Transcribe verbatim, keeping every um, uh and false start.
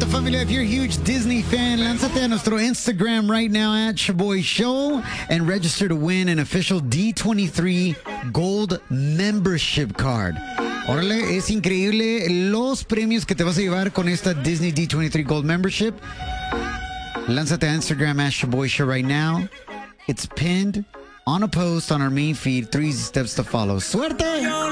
familia, if you're a huge Disney fan, lánzate a nuestro Instagram right now at Shaboy Show and register to win an official D twenty-three Gold Membership Card. Órale, es increíble los premios que te vas a llevar con esta Disney D twenty-three Gold Membership. Lánzate a Instagram at Shaboy Show right now. It's pinned on a post on our main feed. Three easy steps to follow. ¡Suerte!